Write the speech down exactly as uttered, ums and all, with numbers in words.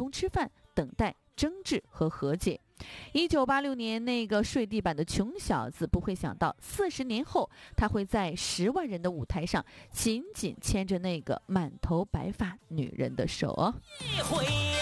公吃饭，等待争执和和解。一九八六年，那个睡地板的穷小子不会想到，四十年后，他会在十万人的舞台上，紧紧牵着那个满头白发女人的手哦。